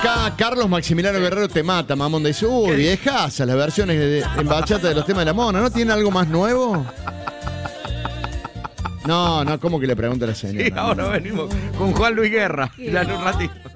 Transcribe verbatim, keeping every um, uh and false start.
Acá Carlos Maximiliano Guerrero te mata, mamón. Dice, uy, viejas, las versiones de, en bachata de los temas de la mona. ¿No tiene algo más nuevo? No, no, ¿cómo que le pregunta a la señora? Sí, ahora venimos con Juan Luis Guerra. Dale un ratito.